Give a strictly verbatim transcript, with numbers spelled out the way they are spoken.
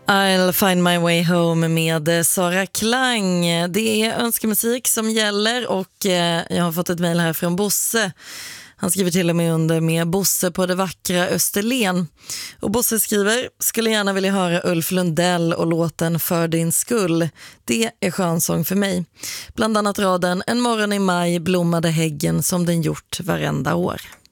I'll find my way home med Sara Klang. Det är önskemusik som gäller och eh, jag har fått ett mejl här från Bosse. Han skriver till och med under med Bosse på det vackra Österlen. Och Bosse skriver, skulle gärna vilja höra Ulf Lundell och låten För din skull. Det är skönsång för mig. Bland annat raden En morgon i maj blommade häggen som den gjort varenda år.